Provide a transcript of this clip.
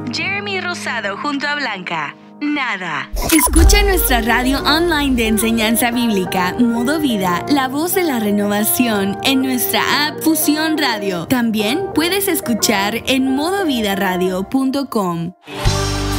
Jeremy Rosado junto a Blanca. Nada. Escucha nuestra radio online de enseñanza bíblica, Modo Vida, la voz de la renovación, en nuestra app Fusión Radio. También puedes escuchar en modovidaradio.com.